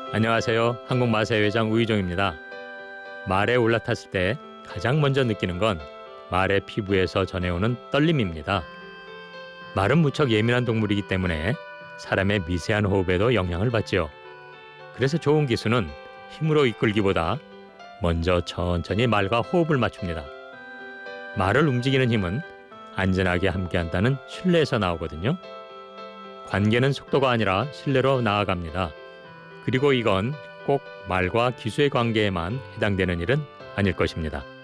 안녕하세요. 한국마사회장 우희종입니다. 말에 올라탔을 때 가장 먼저 느끼는 건 말의 피부에서 전해오는 떨림입니다. 말은 무척 예민한 동물이기 때문에 사람의 미세한 호흡에도 영향을 받지요. 그래서 좋은 기수는 힘으로 이끌기보다 먼저 천천히 말과 호흡을 맞춥니다. 말을 움직이는 힘은 안전하게 함께한다는 신뢰에서 나오거든요. 관계는 속도가 아니라 신뢰로 나아갑니다. 그리고 이건 꼭 말과 기수의 관계에만 해당되는 일은 아닐 것입니다.